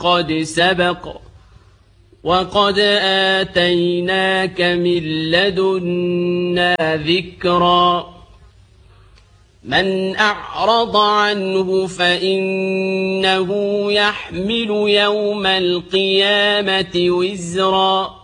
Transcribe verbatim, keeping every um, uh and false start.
قد سبق وقد آتيناك من لدنا ذكرا من أعرض عنه فإنه يحمل يوم القيامة وزرا